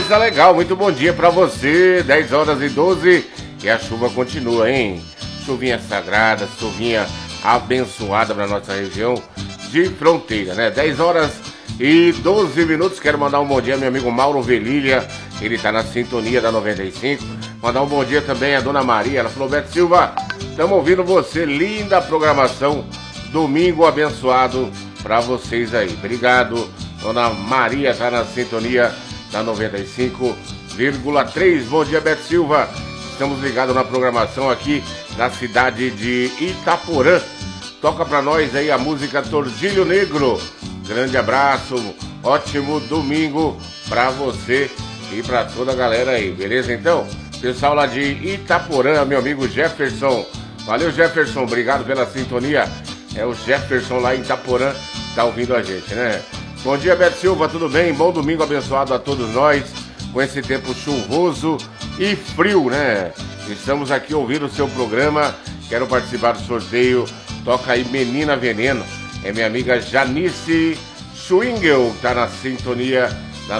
Coisa legal, muito bom dia pra você. 10 horas e 12 e a chuva continua, hein? Chuvinha sagrada, chuvinha abençoada pra nossa região de fronteira, né? 10 horas e 12 minutos. Quero mandar um bom dia ao meu amigo Mauro Velilha. Ele tá na sintonia da 95. Mandar um bom dia também à dona Maria. Ela falou: Beto Silva, estamos ouvindo você. Linda programação. Domingo abençoado pra vocês aí. Obrigado. Dona Maria tá na sintonia da 95,3. Bom dia, Beto Silva. Estamos ligados na programação aqui da cidade de Itaporã. Toca pra nós aí a música Tordilho Negro. Grande abraço, ótimo domingo pra você e pra toda a galera aí, beleza então? Pessoal lá de Itaporã, meu amigo Jefferson. Valeu, Jefferson, obrigado pela sintonia. É o Jefferson lá em Itaporã, tá ouvindo a gente, né? Bom dia, Beto Silva, tudo bem? Bom domingo abençoado a todos nós, com esse tempo chuvoso e frio, né? Estamos aqui ouvindo o seu programa, quero participar do sorteio. Toca aí Menina Veneno, é minha amiga Janice Schwingel, tá na sintonia da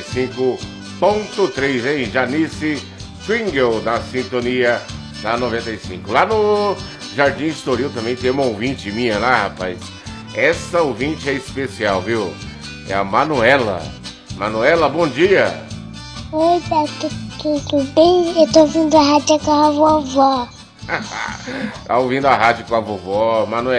95,3, hein? Janice Schwingel, na sintonia da 95. Lá no Jardim Estoril também tem uma ouvinte minha lá, rapaz. Essa ouvinte é especial, viu? É a Manuela. Manuela, bom dia. Oi, Beto, tudo bem? Eu tô ouvindo a rádio com a vovó. Tá ouvindo a rádio com a vovó, Manuela.